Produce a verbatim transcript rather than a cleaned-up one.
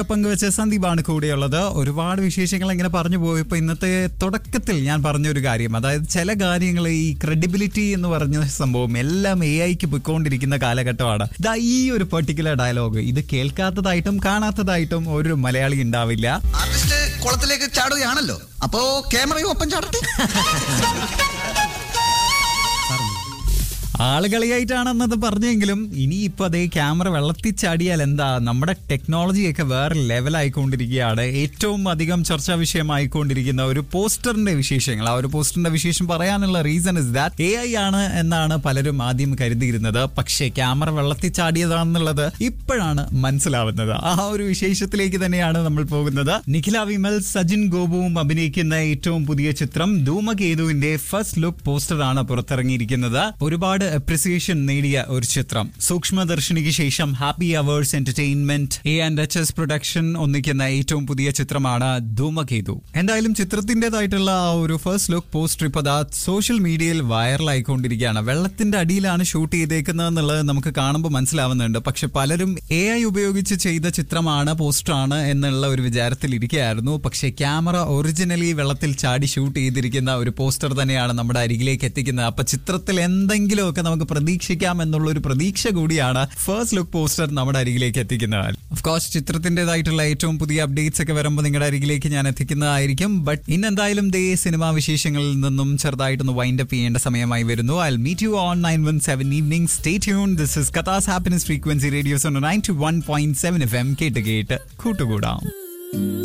പങ്കുവെച്ച സന്ദീപാണ് കൂടെയുള്ളത്. ഒരുപാട് വിശേഷങ്ങൾ ഇങ്ങനെ പറഞ്ഞു പോയപ്പോൾ ഇന്നത്തെ തുടക്കത്തിൽ ഞാൻ പറഞ്ഞൊരു കാര്യം, അതായത് ചില കാര്യങ്ങൾ ഈ ക്രെഡിബിലിറ്റി എന്ന് പറഞ്ഞ സംഭവം എല്ലാം എ ഐക്ക് പോയിക്കൊണ്ടിരിക്കുന്ന കാലഘട്ടമാണ്. ഇതാ ഈ ഒരു പെർട്ടിക്കുലർ ഡയലോഗ് ഇത് കേൾക്കാത്തതായിട്ടും കാണാത്തതായിട്ടും ഒരു മലയാളി ഉണ്ടാവില്ല. ആർട്ടിസ്റ്റ് കുളത്തിലേക്ക് ചാടുകയാണല്ലോ, അപ്പോ ക്യാമറയും ഒപ്പം ചാടട്ടെ. ആളുകളിയായിട്ടാണെന്നത് പറഞ്ഞെങ്കിലും ഇനിയിപ്പോൾ അതേ ക്യാമറ വെള്ളത്തിൽ ചാടിയാൽ എന്താ, നമ്മുടെ ടെക്നോളജിയൊക്കെ വേറെ ലെവലായിക്കൊണ്ടിരിക്കുകയാണ്. ഏറ്റവും അധികം ചർച്ചാ വിഷയമായിക്കൊണ്ടിരിക്കുന്ന ഒരു പോസ്റ്ററിന്റെ വിശേഷങ്ങൾ. ആ ഒരു പോസ്റ്ററിന്റെ വിശേഷം പറയാനുള്ള reason is that A I ആണ് എന്നാണ് പലരും ആദ്യം കരുതിയിരുന്നത്. പക്ഷേ ക്യാമറ വെള്ളത്തിൽ ചാടിയതാണെന്നുള്ളത് ഇപ്പോഴാണ് മനസ്സിലാവുന്നത്. ആ ഒരു വിശേഷത്തിലേക്ക് തന്നെയാണ് നമ്മൾ പോകുന്നത്. നിഖില വിമൽ, സജിൻ ഗോപുവും അഭിനയിക്കുന്ന ഏറ്റവും പുതിയ ചിത്രം ധൂമകേതുവിന്റെ ഫസ്റ്റ് ലുക്ക് പോസ്റ്ററാണ് പുറത്തിറങ്ങിയിരിക്കുന്നത്. ഒരുപാട് അപ്രിസിയേഷൻ നേടിയ ഒരു ചിത്രം. സൂക്ഷ്മദർശിനിക്ക് ശേഷം happy hours entertainment, A and H S production ഒന്നിക്കുന്ന ഏറ്റവും പുതിയ ചിത്രമാണ് ധൂമകേതു. എന്തായാലും ചിത്രത്തിന്റേതായിട്ടുള്ള ആ ഒരു ഫസ്റ്റ് ലുക്ക് പോസ്റ്റർ ഇപ്പോൾ സോഷ്യൽ മീഡിയയിൽ വൈറലായിക്കൊണ്ടിരിക്കുകയാണ്. വെള്ളത്തിന്റെ അടിയിലാണ് ഷൂട്ട് ചെയ്തേക്കുന്നത് എന്നുള്ളത് നമുക്ക് കാണുമ്പോൾ മനസ്സിലാവുന്നുണ്ട്. പക്ഷെ പലരും എ ഐ ഉപയോഗിച്ച് ചെയ്ത ചിത്രമാണ്, പോസ്റ്ററാണ് എന്നുള്ള ഒരു വിചാരത്തിൽ ഇരിക്കുകയായിരുന്നു. പക്ഷെ ക്യാമറ ഒറിജിനലി വെള്ളത്തിൽ ചാടി ഷൂട്ട് ചെയ്തിരിക്കുന്ന ഒരു പോസ്റ്റർ തന്നെയാണ് നമ്മുടെ അരികിലേക്ക് എത്തിക്കുന്നത്. അപ്പൊ ചിത്രത്തിൽ എന്തെങ്കിലും ഒക്കെ നമുക്ക് പ്രതീക്ഷിക്കാം എന്നുള്ള ഒരു പ്രതീക്ഷ കൂടിയാണ് ഫസ്റ്റ് ലുക്ക് പോസ്റ്റർ നമ്മുടെ അരികിലേക്ക് എത്തിക്കുന്നത്. ഓഫ് കോഴ്സ് ചിത്രത്തിന്റേതായിട്ടുള്ള ഏറ്റവും പുതിയ അപ്ഡേറ്റ്സ് ഒക്കെ വരുമ്പോൾ നിങ്ങളുടെ അരികിലേക്ക് ഞാൻ എത്തിക്കുന്നതായിരിക്കും. ബട്ട് ഇന്ന് എന്തായാലും ദേ സിനിമാ വിശേഷങ്ങളിൽ നിന്നും ചെറുതായിട്ടൊന്ന് വൈൻഡ് അപ്പ് ചെയ്യേണ്ട സമയമായി വരുന്നു. I will meet you on nine one seven evening. Stay tune. This is കഥാസ് happiness frequency radios ninety one point seven F M. കേട്ട് കേട്ട് കൂട്ടുകൂടാം.